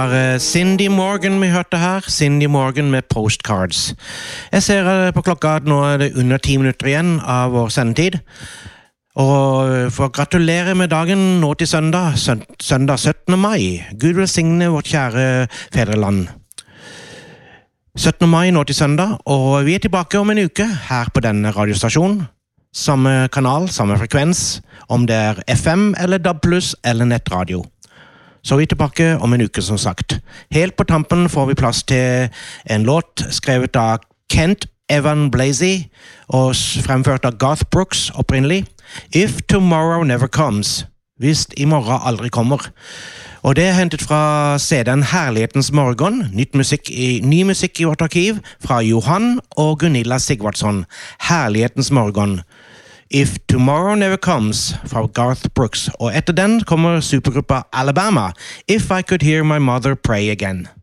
Cindy Morgan vi hørte her, Cindy Morgan med Postcards. Jeg ser på klokka at nå det under 10 minutter igjen av vår sendetid. Og for å gratulere med dagen nå til søndag 17. mai. Gud velsigne vårt kjære fedreland. 17. mai nå til søndag, og vi tilbake om en uke her på denne radiostasjonen. Samme kanal, samme frekvens, om det FM eller DAB+, eller nettradio. Så vi tilbake om en uke som sagt. Helt på tampen får vi plass til en låt skrevet av Kent Evan Blasey og fremført av Garth Brooks opprinnelig. If Tomorrow Never Comes. Hvis i morgen aldri kommer. Og det er hentet fra CD-en Herlighetens Morgen. Ny musikk i vårt arkiv fra Johan og Gunilla Sigvardsson. Herlighetens Morgen. If Tomorrow Never Comes fra Garth Brooks. Og etter den kommer supergruppa Alabama. If I Could Hear My Mother Pray Again.